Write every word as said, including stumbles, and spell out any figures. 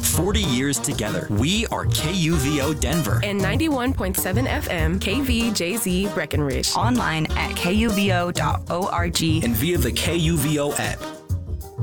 forty years together. We are K U V O Denver. And ninety-one point seven F M K V J Z Breckenridge. Online at K U V O dot org. And via the K U V O app.